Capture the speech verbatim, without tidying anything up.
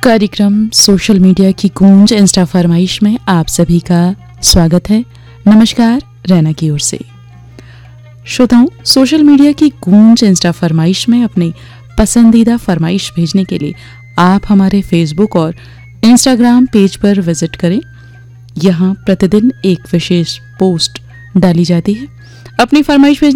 कार्यक्रम social media की गूंज इंस्टा फरमाइश में आप सभी का स्वागत है। नमस्कार रैना की ओर से। श्रोताओं, सोशल मीडिया की गूंज इंस्टा फरमाइश में अपनी पसंदीदा फरमाइश भेजने के लिए आप हमारे फेसबुक और इंस्टाग्राम पेज पर विजिट करें। यहाँ प्रतिदिन एक विशेष पोस्ट डाली जाती है। अपनी फरमाइश भेजने